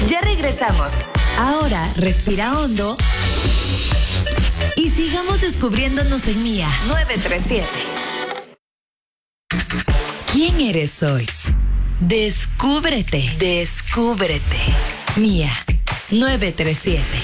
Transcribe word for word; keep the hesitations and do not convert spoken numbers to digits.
Ya regresamos. Ahora respira hondo y sigamos descubriéndonos en Mía nueve tres siete. ¿Quién eres hoy? Descúbrete, descúbrete. Mía nueve tres siete.